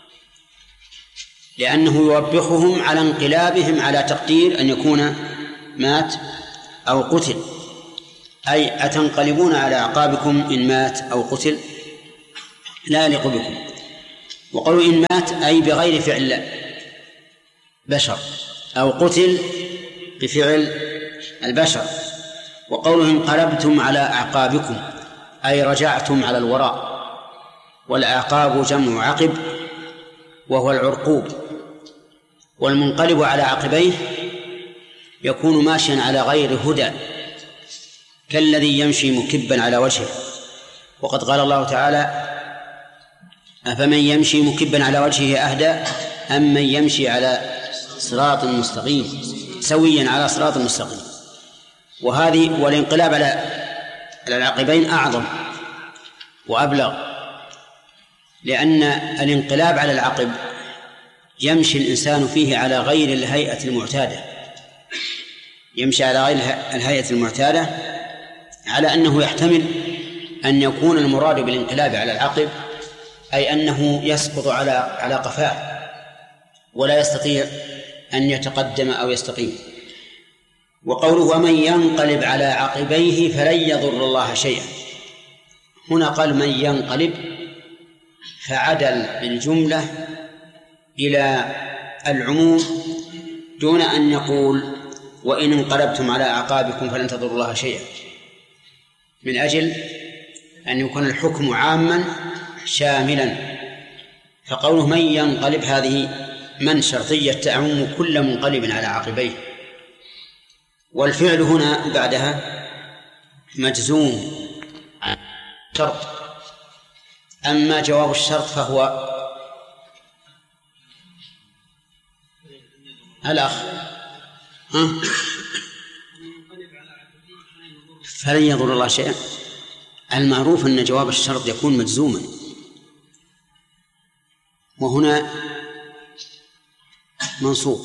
لأنه يوبخهم على انقلابهم على تقدير أن يكون مات أو قتل. أي أتنقلبون على أعقابكم إن مات أو قتل لا يليق بكم. وقالوا إن مات أي بغير فعل بشر أو قتل بفعل البشر. وقوله انقلبتم على أعقابكم أي رجعتم على الوراء، والأعقاب جمع عقب وهو العرقوب، والمنقلب على عقبيه يكون ماشيا على غير هدى كالذي يمشي مكبا على وجهه. وقد قال الله تعالى أفمن يمشي مكبا على وجهه أهدى أم من يمشي على صراط مستقيم سويا على صراط مستقيم. وهذه والانقلاب على العقبين أعظم وأبلغ، لأن الانقلاب على العقب يمشي الإنسان فيه على غير الهيئة المعتادة، يمشي على غير الهيئة المعتادة، على أنه يحتمل أن يكون المراد بالانقلاب على العقب أي أنه يسقط على على قفاه ولا يستطيع أن يتقدم أو يستقيم. وقوله ومن ينقلب على عقبيه فلن يضر الله شيئا، هنا قال من ينقلب فعدل بالجملة إلى العموم دون أن يقول وإن انقلبتم على أعقابكم فلن تضروا الله شيئا، من أجل أن يكون الحكم عاما شاملا. فقوله من ينقلب هذه من شرطية تعم كل منقلب على عقبيه، والفعل هنا بعدها مجزوم شرط. أما جواب الشرط فهو الأخ ها؟ فلن يضر الله شيئا. المعروف أن جواب الشرط يكون مجزوما، وهنا منصوب.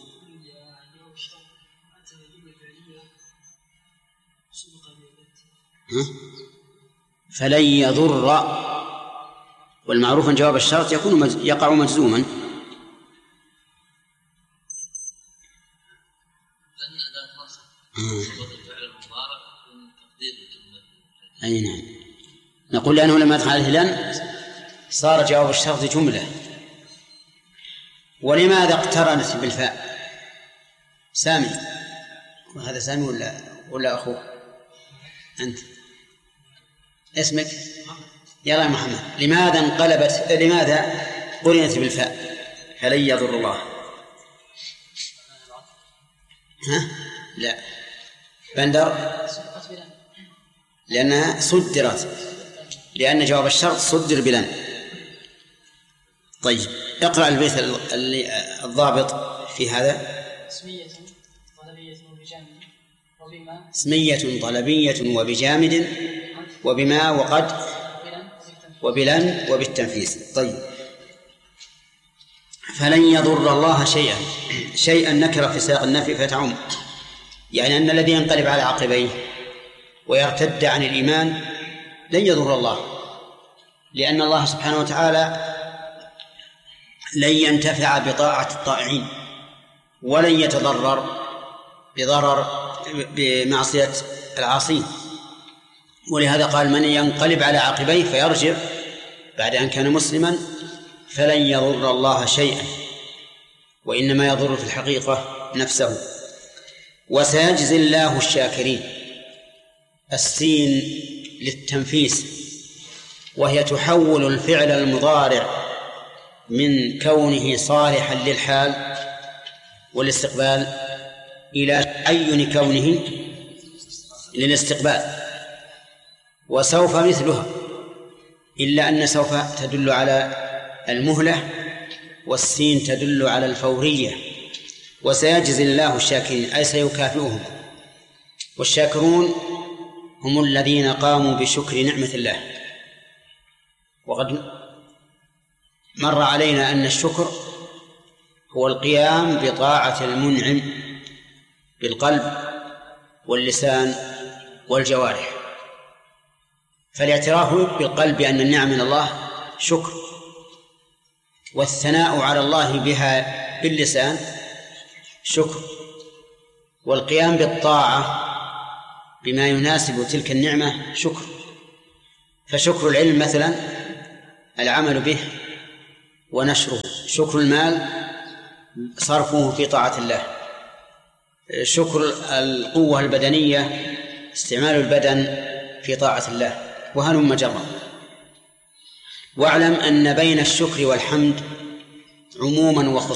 فلن يضر، والمعروف أن جواب الشرط يكون مز... يقع مجزوما. أي نعم، نقول لأنه لما دخل عليه لن صار جواب الشرط جملة. ولماذا اقترنت بالفاء؟ سامي، وهذا سامي ولا ولا أخوه؟ أنت اسمك؟ يلا يا محمد. لماذا انقلبت لماذا قرنت بالفاء فلن يضر الله؟ ها؟ لا بندر، لأنها صدرت، لأن جواب الشرط صدر بلن. طيب اقرأ البيت الضابط في هذا. اسمية طلبية وبجامد وبما اسمية طلبية وبجامد وبما وقد وبلن وبالتنفيس. طيب فلن يضر الله شيئا، شيئا نكرة في سياق النفي فتعم، يعني أن الذي ينقلب على عقبيه ويرتد عن الإيمان لن يضر الله، لأن الله سبحانه وتعالى لن ينتفع بطاعة الطائعين ولن يتضرر بضرر بمعصية العاصين. ولهذا قال من ينقلب على عقبيه فيرجع بعد أن كان مسلما فلن يضر الله شيئا، وإنما يضر في الحقيقة نفسه. وسيجزي الله الشاكرين، السين للتنفيس، وهي تحول الفعل المضارع من كونه صالحا للحال والاستقبال إلى عين كونه للاستقبال. وسوف مثلها، إلا أن سوف تدل على المهلة والسين تدل على الفورية. وسيجزي الله الشاكرين أي سيكافئهم، والشاكرون هم الذين قاموا بشكر نعمة الله. وقد مر علينا أن الشكر هو القيام بطاعة المنعم بالقلب واللسان والجوارح. فالاعتراف بالقلب بأن النعم من الله شكر، والثناء على الله بها باللسان شكر، والقيام بالطاعة بما يناسب تلك النعمة شكر. فشكر العلم مثلا العمل به ونشره، شكر المال صرفه في طاعة الله، شكر القوة البدنية استعمال البدن في طاعة الله، وهلم جرا. واعلم أن بين الشكر والحمد عموما وخصوصا.